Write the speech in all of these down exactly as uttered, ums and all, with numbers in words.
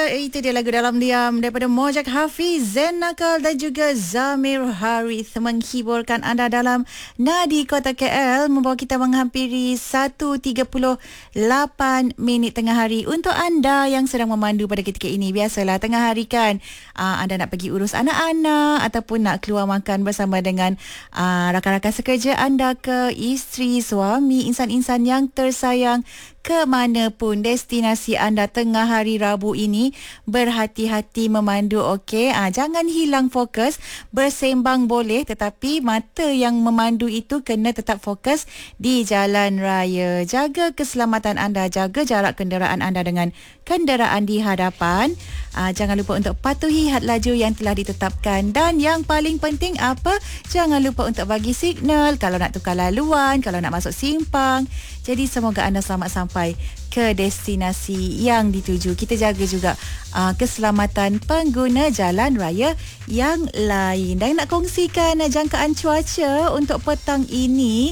itu dia lagu Dalam Diam daripada Mojak Hafiz, Zen Nakal dan juga Zamir Harith menghiburkan anda dalam Nadi Kota K L, membawa kita menghampiri satu tiga puluh lapan minit tengah hari. Untuk anda yang sedang memandu pada ketika ini, biasalah tengah hari kan, aa, anda nak pergi urus anak-anak ataupun nak keluar makan bersama dengan aa, rakan-rakan sekerja anda ke, isteri, suami, insan-insan yang tersayang, ke mana pun destinasi anda tengah hari Rabu ini, berhati-hati memandu, okey? Ah, jangan hilang fokus. Bersembang boleh, tetapi mata yang memandu itu kena tetap fokus di jalan raya. Jaga keselamatan anda, jaga jarak kenderaan anda dengan kenderaan di hadapan. Ah, jangan lupa untuk patuhi had laju yang telah ditetapkan, dan yang paling penting apa? Jangan lupa untuk bagi signal kalau nak tukar laluan, kalau nak masuk simpang. Jadi semoga anda selamat sampai ke destinasi yang dituju. Kita jaga juga uh, keselamatan pengguna jalan raya yang lain. Dan nak kongsikan uh, jangkaan cuaca untuk petang ini.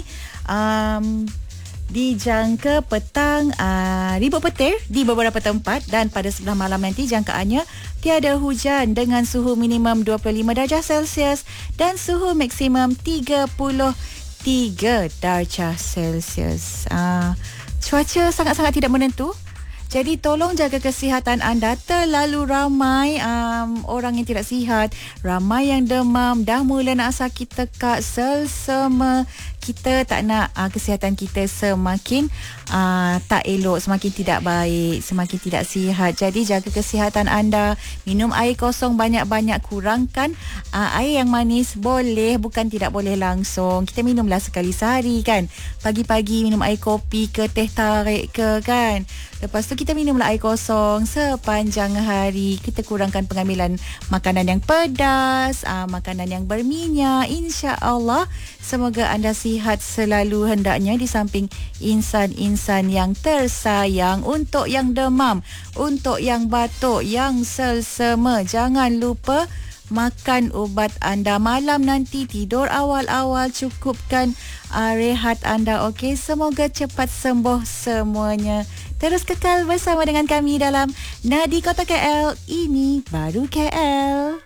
Um, dijangka petang uh, ribut petir di beberapa tempat, dan pada sebelah malam nanti jangkaannya tiada hujan dengan suhu minimum dua puluh lima darjah Celsius dan suhu maksimum tiga puluh tiga darjah Celsius. Uh, cuaca sangat-sangat tidak menentu. Jadi tolong jaga kesihatan anda. Terlalu ramai um, orang yang tidak sihat, ramai yang demam, dah mula nak sakit tekak, selsema. Kita tak nak uh, kesihatan kita semakin uh, tak elok, semakin tidak baik, semakin tidak sihat. Jadi jaga kesihatan anda. Minum air kosong banyak-banyak. Kurangkan uh, air yang manis. Boleh, bukan tidak boleh langsung. Kita minumlah sekali sehari kan. Pagi-pagi minum air kopi ke, teh tarik ke kan. Lepas tu kita minumlah air kosong sepanjang hari. Kita kurangkan pengambilan makanan yang pedas, uh, makanan yang berminyak. InsyaAllah semoga anda sihat selalu hendaknya, di samping insan-insan yang tersayang. Untuk yang demam, untuk yang batuk, yang selsema, jangan lupa makan ubat anda. Malam nanti tidur awal-awal, cukupkan uh, rehat anda, okey? Semoga cepat sembuh semuanya. Terus kekal bersama dengan kami dalam Nadi Kota K L. Ini baru K L.